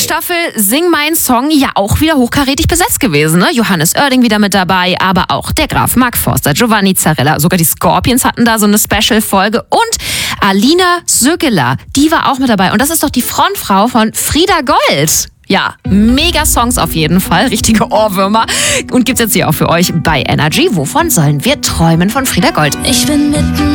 Staffel Sing Mein Song ja auch wieder hochkarätig besetzt gewesen. Ne? Johannes Oerding wieder mit dabei, aber auch der Graf Mark Forster, Giovanni Zarella, sogar die Scorpions hatten da so eine Special-Folge und Alina Sökeler, die war auch mit dabei. Und das ist doch die Frontfrau von Frieda Gold. Ja, mega Songs auf jeden Fall, richtige Ohrwürmer. Und gibt's jetzt hier auch für euch bei Energy. Wovon sollen wir träumen von Frieda Gold? Ich bin mitten